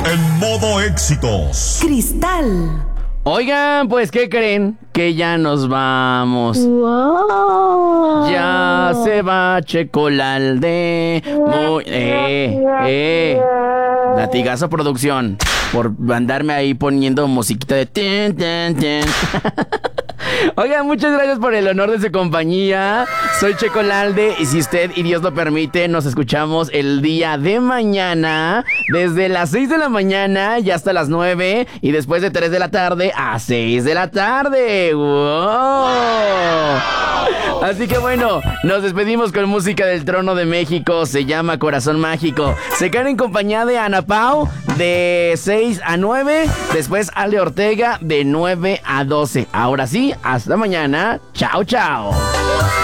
en modo éxitos. Cristal. Oigan, pues, ¿qué creen? Que ya nos vamos. Wow. Ya se va Checolalde. Latigazo producción. Por andarme ahí poniendo musiquita de ten, ten, ten. Oigan, muchas gracias por el honor de su compañía. Soy Checolalde y si usted y Dios lo permite, nos escuchamos el día de mañana desde las 6 de la mañana y hasta las 9 y después de 3 de la tarde a 6 de la tarde. ¡Wow! Así que bueno, nos despedimos con música del Trono de México. Se llama Corazón Mágico. Se quedan en compañía de Ana Pau de 6 a 9. Después Ale Ortega de 9 a 12. Ahora sí, hasta mañana. Chao, chao.